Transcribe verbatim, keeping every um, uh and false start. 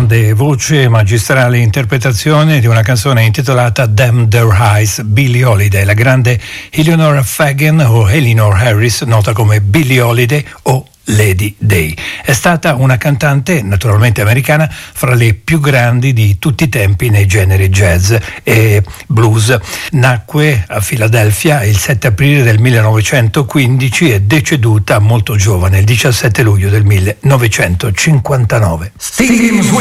grande voce e magistrale interpretazione di una canzone intitolata Damn Their Eyes, Billie Holiday, la grande Eleanor Fagan o Eleanor Harris, nota come Billie Holiday o Lady Day. È stata una cantante naturalmente americana fra le più grandi di tutti i tempi nei generi jazz e blues. Nacque a Filadelfia il sette aprile del millenovecentoquindici e deceduta molto giovane il diciassette luglio del millenovecentocinquantanove.